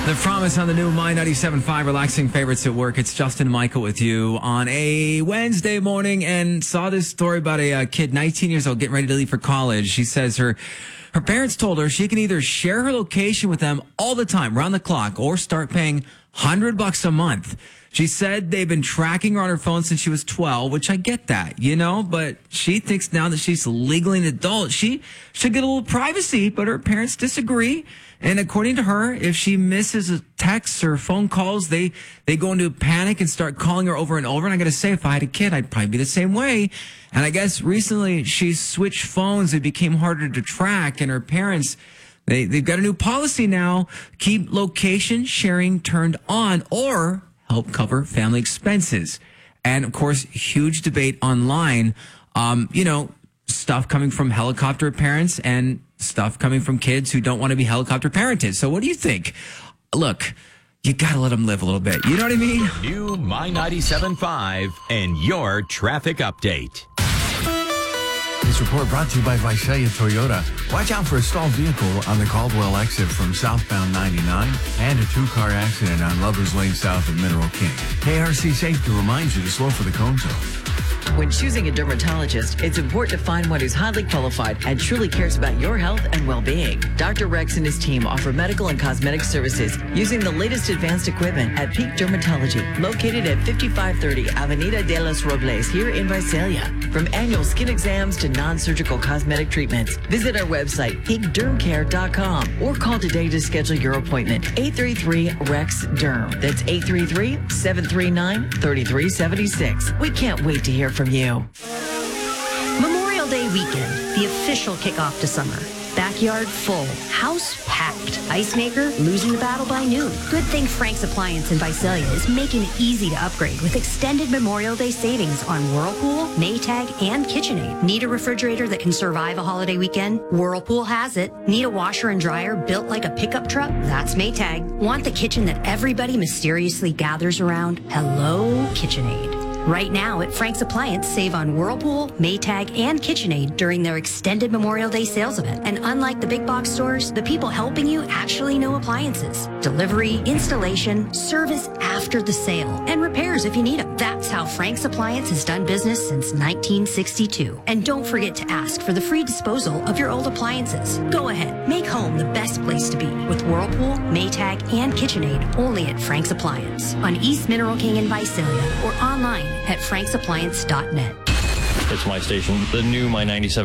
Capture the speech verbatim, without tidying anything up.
The Promise on the new My ninety-seven point five relaxing favorites at work. It's Justin Michael with you on a Wednesday morning, and saw this story about a, uh kid, nineteen years old, getting ready to leave for college. She says her her parents told her she can either share her location with them all the time, round the clock, or start paying one hundred bucks a month. She said they've been tracking her on her phone since she was twelve, which I get that, you know, but she thinks now that she's legally an adult, she should get a little privacy, but her parents disagree. And according to her, if she misses texts or phone calls, they, they go into a panic and start calling her over and over. And I got to say, if I had a kid, I'd probably be the same way. And I guess recently she switched phones. It became harder to track, and her parents, they, they've got a new policy now. Keep location sharing turned on, or help cover family expenses. And of course, huge debate online, um, you know, stuff coming from helicopter parents and stuff coming from kids who don't want to be helicopter parented. So what do you think? Look, you got to let them live a little bit. You know what I mean? New My ninety-seven point five and your traffic update. This report brought to you by Visalia Toyota. Watch out for a stalled vehicle on the Caldwell exit from southbound ninety-nine and a two-car accident on Lovers Lane south of Mineral King. K R C Safety reminds you to slow for the cone zone. When choosing a dermatologist, it's important to find one who's highly qualified and truly cares about your health and well-being. Doctor Rex and his team offer medical and cosmetic services using the latest advanced equipment at Peak Dermatology, located at fifty-five thirty Avenida de los Robles here in Visalia. From annual skin exams to non-surgical cosmetic treatments, visit our website, peak derm care dot com, or call today to schedule your appointment, eight three three REX DERM. That's eight three three, seven three nine, three three seven six. We can't wait to hear from you. Memorial Day weekend, the official kickoff to summer. Backyard full, house packed. Ice maker losing the battle by noon. Good thing Frank's Appliance in Visalia is making it easy to upgrade with extended Memorial Day savings on Whirlpool, Maytag, and KitchenAid. Need a refrigerator that can survive a holiday weekend? Whirlpool has it. Need a washer and dryer built like a pickup truck? That's Maytag. Want the kitchen that everybody mysteriously gathers around? Hello, KitchenAid. Right now at Frank's Appliance, save on Whirlpool, Maytag, and KitchenAid during their extended Memorial Day sales event. And unlike the big box stores, the people helping you actually know appliances. Delivery, installation, service after the sale, and repairs if you need them. That's how Frank's Appliance has done business since nineteen sixty-two. And don't forget to ask for the free disposal of your old appliances. Go ahead, make home the best place to be with Whirlpool, Maytag, and KitchenAid only at Frank's Appliance on East Mineral King in Visalia or online at franks appliance dot net. It's my station, the new My ninety-seven.